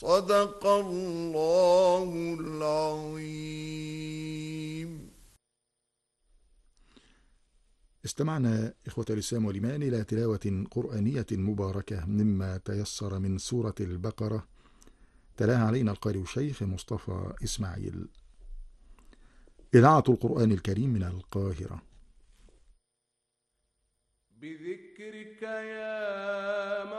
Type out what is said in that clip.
صدق الله العظيم. استمعنا إخوة الإسلام والإيمان إلى تلاوة قرآنية مباركة مما تيسر من سورة البقرة، تلاها علينا القارئ الشيخ مصطفى إسماعيل. إذاعة القرآن الكريم من القاهرة. بذكرك يا